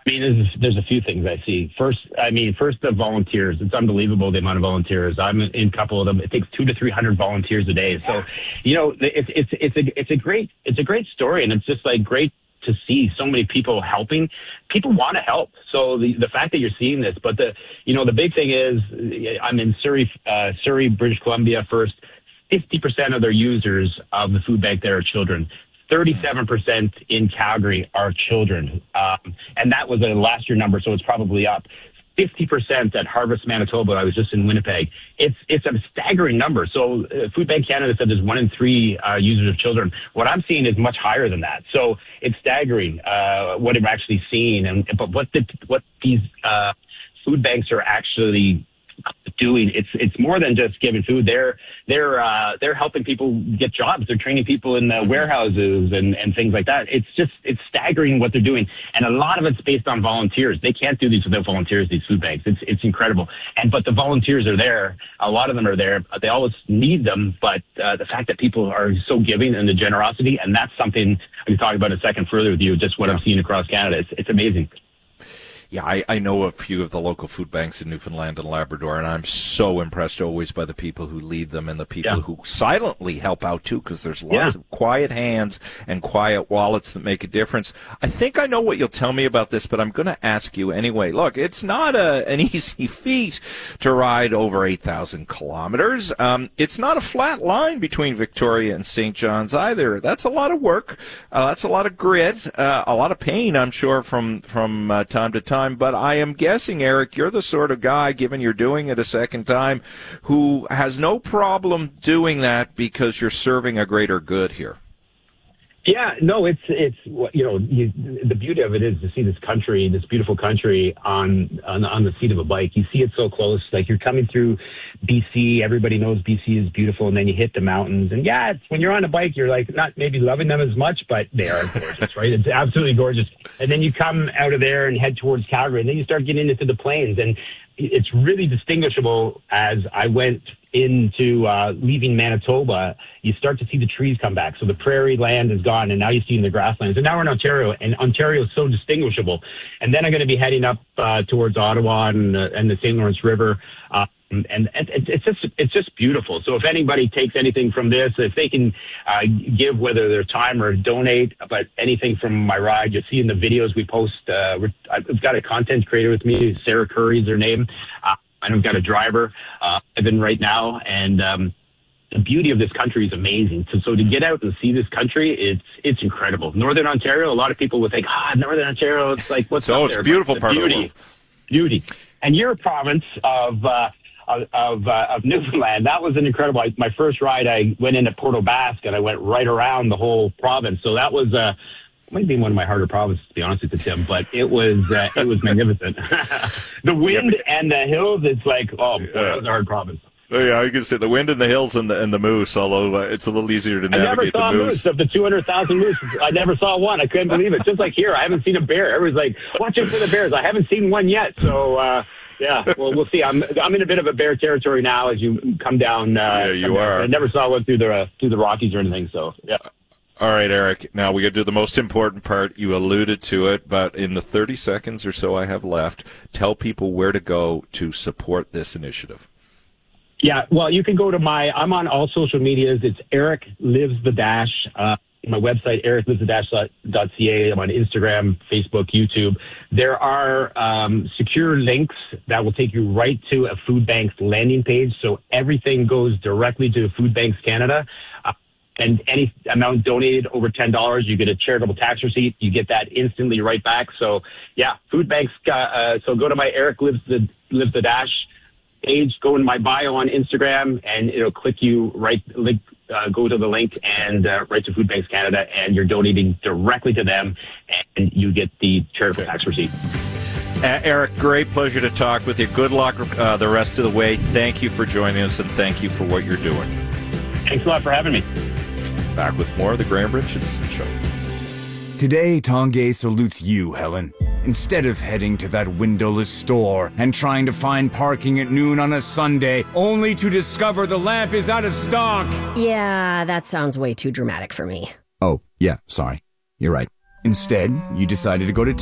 I mean, there's a few things I see. First, the volunteers. It's unbelievable the amount of volunteers. I'm in a couple of them. It takes 200 to 300 volunteers a day. So, it's a great story, and it's just like great to see so many people helping. People want to help. So the fact that you're seeing this, but the big thing is, I'm in Surrey, British Columbia first. 50% of their users of the food bank there are children. 37% in Calgary are children. And that was a last year number, so it's probably up. 50% at Harvest Manitoba. I was just in Winnipeg. It's a staggering number. So Food Bank Canada said there's 1 in 3 users of children. What I'm seeing is much higher than that. So it's staggering what I'm actually seeing. But what these food banks are actually doing, it's more than just giving food. They're helping people get jobs. They're training people in the warehouses and things like that. It's staggering what they're doing, and a lot of it's based on volunteers. They can't do these without volunteers, these food banks. It's incredible. But the volunteers are there. A lot of them are there. They always need them, but the fact that people are so giving and the generosity, and that's something I can talk about in a second further with you, just what I'm seeing across Canada. It's amazing. Yeah, I know a few of the local food banks in Newfoundland and Labrador, and I'm so impressed always by the people who lead them and the people who silently help out, too, because there's lots of quiet hands and quiet wallets that make a difference. I think I know what you'll tell me about this, but I'm going to ask you anyway. Look, it's not an easy feat to ride over 8,000 kilometers. It's not a flat line between Victoria and St. John's either. That's a lot of work. That's a lot of grit, a lot of pain, I'm sure, from time to time. But I am guessing, Eric, you're the sort of guy, given you're doing it a second time, who has no problem doing that because you're serving a greater good here. Yeah, no, it's the beauty of it is to see this country, this beautiful country on the seat of a bike. You see it so close, like you're coming through BC. Everybody knows BC is beautiful, and then you hit the mountains. And when you're on a bike, you're like not maybe loving them as much, but they are gorgeous, right? It's absolutely gorgeous. And then you come out of there and head towards Calgary, and then you start getting into the plains, and it's really distinguishable. As I went into leaving Manitoba, you start to see the trees come back. So the prairie land is gone, and now you see the grasslands. And now we're in Ontario, and Ontario is so distinguishable. And then I'm going to be heading up towards Ottawa and the St. Lawrence River. And it's just beautiful. So if anybody takes anything from this, if they can give, whether their time or donate, but anything from my ride, you'll see in the videos we post. I've got a content creator with me, Sarah Curry is her name. And I've got a driver, Evan, right now. And the beauty of this country is amazing. So to get out and see this country, it's incredible. Northern Ontario, a lot of people would think, Northern Ontario, it's like, what's up there? It's a beautiful part of the world. Beauty. And your province of Newfoundland, that was an incredible. My first ride, I went into Port aux Basques, and I went right around the whole province. So that was might be one of my harder provinces, to be honest with you, Tim, but it was magnificent. The wind and the hills, it's like, that was a hard province. Oh, yeah, I can say the wind and the hills and the moose, although it's a little easier to navigate the moose. I never saw a moose. Of the 200,000 moose, I never saw one. I couldn't believe it. Just like here, I haven't seen a bear. Everybody's like, watch out for the bears. I haven't seen one yet. So, well, we'll see. I'm in a bit of a bear territory now as you come down. You are. I never saw one through the Rockies or anything, so, yeah. All right, Eric. Now we got to do the most important part. You alluded to it, but in the 30 seconds or so I have left, tell people where to go to support this initiative. Yeah, well, you can go to I'm on all social medias. It's Eric Lives the Dash. My website, ericlivesthedash.ca. I'm on Instagram, Facebook, YouTube. There are secure links that will take you right to a food bank's landing page. So everything goes directly to Food Banks Canada. And any amount donated over $10, you get a charitable tax receipt. You get that instantly right back. So, yeah, food banks. So go to my Eric Lives the Dash page. Go in my bio on Instagram, and it'll click you right. Go to the link and right to Food Banks Canada, and you're donating directly to them, and you get the charitable tax receipt. Eric, great pleasure to talk with you. Good luck the rest of the way. Thank you for joining us, and thank you for what you're doing. Thanks a lot for having me. Back with more of the Graham Richardson Show. Today, Tanguay salutes you, Helen. Instead of heading to that windowless store and trying to find parking at noon on a Sunday, only to discover the lamp is out of stock. Yeah, that sounds way too dramatic for me. Oh, yeah, sorry. You're right. Instead, you decided to go to